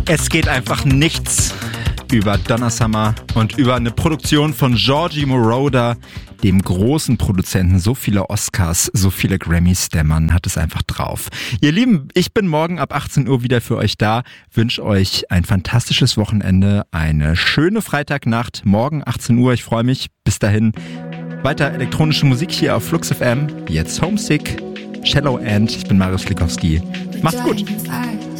Es geht einfach nichts über Donna Summer und über eine Produktion von Giorgi Moroder, dem großen Produzenten. So viele Oscars, so viele Grammys, der Mann hat es einfach drauf. Ihr Lieben, ich bin morgen ab 18 Uhr wieder für euch da. Wünsche euch ein fantastisches Wochenende, eine schöne Freitagnacht. Morgen 18 Uhr, ich freue mich. Bis dahin, weiter elektronische Musik hier auf Flux FM. Jetzt Homesick, Shallow End. Ich bin Marius Likowski. Macht's gut.